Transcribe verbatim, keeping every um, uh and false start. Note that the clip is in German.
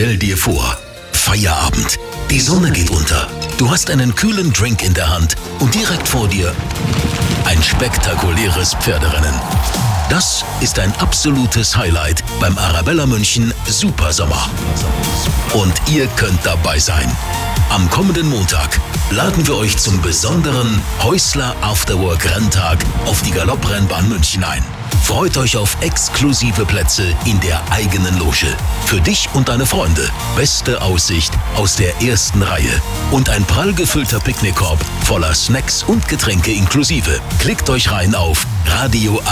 Stell dir vor, Feierabend. Die Sonne geht unter. Du hast einen kühlen Drink in der Hand und direkt vor dir ein spektakuläres Pferderennen. Das ist ein absolutes Highlight beim Arabella München Supersommer. Und ihr könnt dabei sein. Am kommenden Montag laden wir euch zum besonderen Häusler Afterwork Renntag auf die Galopprennbahn München ein. Freut euch auf exklusive Plätze in der eigenen Loge. Für dich und deine Freunde beste Aussicht aus der ersten Reihe und ein prall gefüllter Picknickkorb voller Snacks und Getränke inklusive. Klickt euch rein auf Radio